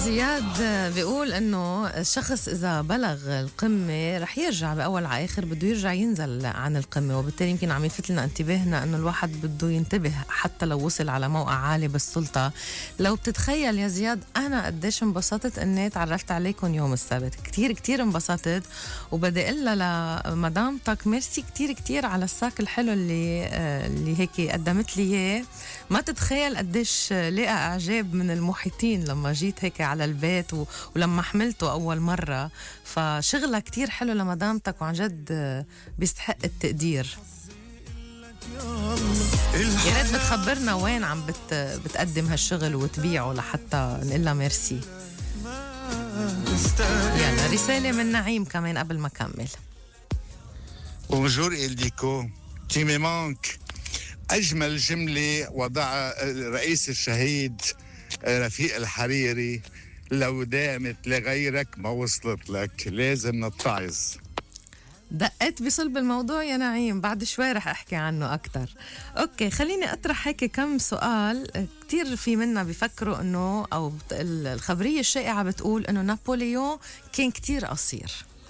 زياد بيقول انه الشخص اذا بلغ القمه رح يرجع باول على اخر، بده يرجع ينزل عن القمه، وبالتالي يمكن عم يلفت لنا انتباهنا انه الواحد بده ينتبه حتى لو وصل على موقع عالي بالسلطه. لو بتتخيل يا زياد انا قديش انبسطت اني تعرفت عليكم يوم السبت، كتير كتير انبسطت، وبدي اقول لمدامتك ميرسي كتير كتير على الساك الحلو اللي هيك قدمت لي اياه. ما تتخيل قديش لقى اعجاب من المحيطين لما جيت هيك على البيت ولما حملته أول مرة. فشغلها كتير حلو لمدامتك، وعن جد بيستحق التقدير. يا ريت بتخبرنا وين عم بتقدم هالشغل وتبيعه لحتى نقلها ميرسي. يلا رسالة من نعيم كمان قبل ما أكمل. Bonjour Ildiko, tu me manques. أجمل جملة وضعها الرئيس الشهيد رفيق الحريري: لو دامت لغيرك ما وصلت لك، لازم نتعظ. دقت بصلب الموضوع يا نعيم، بعد شوي رح أحكي عنه أكتر. أوكي، خليني أطرح هيك كم سؤال. كتير في منا بيفكروا أنه أو الخبرية الشائعة بتقول أنه نابليون كان كتير قصير.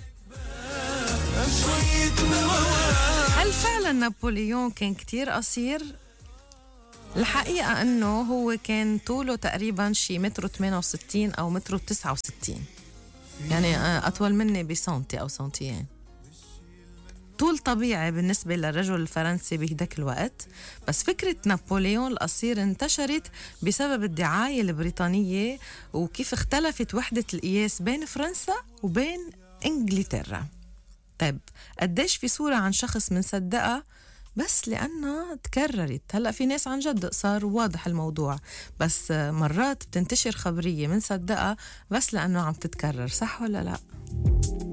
هل فعلا نابليون كان كتير قصير؟ الحقيقة أنه هو كان طوله تقريبا شي 1.68 أو 1.69، يعني أطول مني بسنتي أو سنتيين. طول طبيعي بالنسبة للرجل الفرنسي بهداك الوقت. بس فكرة نابليون القصير انتشرت بسبب الدعاية البريطانية وكيف اختلفت وحدة القياس بين فرنسا وبين إنجلترا. طيب قديش في صورة عن شخص منصدقها بس لأنها تكررت. هلأ في ناس عن جد قصار واضح الموضوع، بس مرات بتنتشر خبرية منصدقها بس لأنه عم تتكرر. صح ولا لا؟